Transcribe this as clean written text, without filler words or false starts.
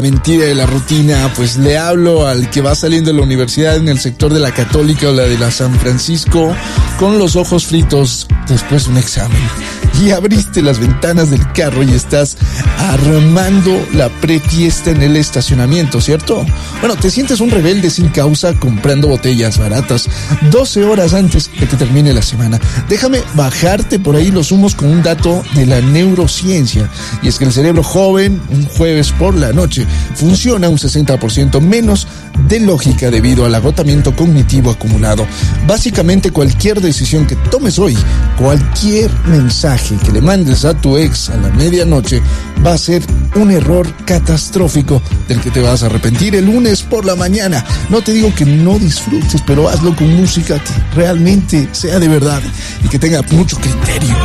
Mentira de la rutina, pues le hablo al que va saliendo de la universidad en el sector de la Católica o la de la San Francisco con los ojos fritos después de un examen. Y abriste las ventanas del carro y estás armando la prefiesta en el estacionamiento, ¿cierto? Bueno, te sientes un rebelde sin causa comprando botellas baratas 12 horas antes de que termine la semana. Déjame bajarte por ahí los humos con un dato de la neurociencia. Y es que el cerebro joven, un jueves por la noche, funciona un 60% menos de lógica debido al agotamiento cognitivo acumulado. Básicamente cualquier decisión que tomes hoy, cualquier mensaje que le mandes a tu ex a la medianoche va a ser un error catastrófico del que te vas a arrepentir el lunes por la mañana. No te digo que no disfrutes, pero hazlo con música que realmente sea de verdad y que tenga mucho criterio.